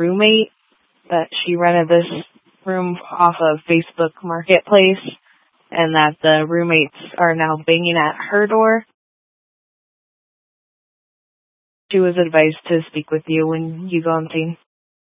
roommate, that she rented this room off of Facebook Marketplace, and that the roommates are now banging at her door. She was advised to speak with you when you go unseen.